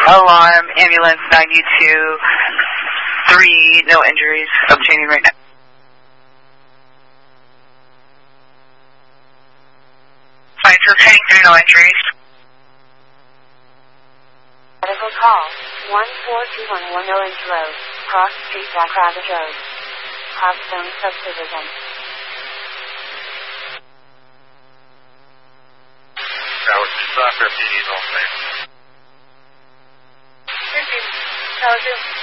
Alarm, ambulance 92, 3, no injuries, obtaining right now. Fine, so obtaining 3, no injuries. Medical call, 14211 Orange Road, Cross Street, Jackrabbit Road. Hobstone Subdivision. That was just after PD's on there. Tower 2.